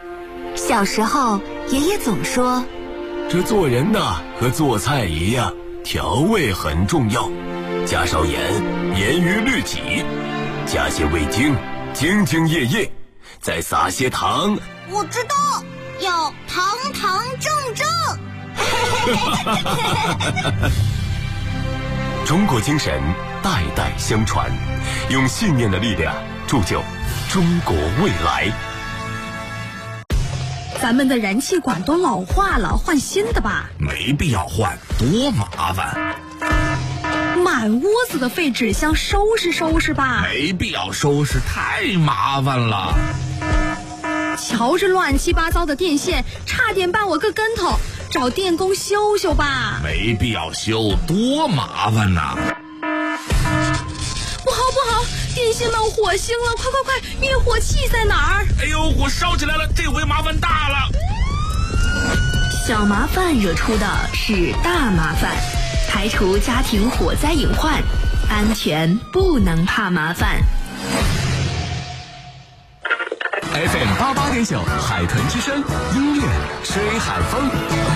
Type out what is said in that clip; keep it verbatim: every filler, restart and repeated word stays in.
小时候，爷爷总说， 这做人呐，和做菜一样，调味很重要。加少盐，严于律己；加些味精，兢兢业业；再撒些糖。 我知道，要堂堂正正。 中国精神代代相传，用信念的力量铸就中国未来。 咱们的燃气管都老化了，换新的吧。 没必要换，多麻烦。 满屋子的废纸箱，收拾收拾吧。 没必要收拾，太麻烦了。 瞧这乱七八糟的电线，差点绊我个跟头，找电工修修吧。 没必要修，多麻烦呐。 不好不好，电线冒火星了，快快快，灭火器在哪儿？ 哎呦，火烧起来了，这回麻烦大了。 小麻烦惹出的是大麻烦，排除家庭火灾隐患，安全不能怕麻烦。 F M 八八点九，海豚之声，音乐吹海风。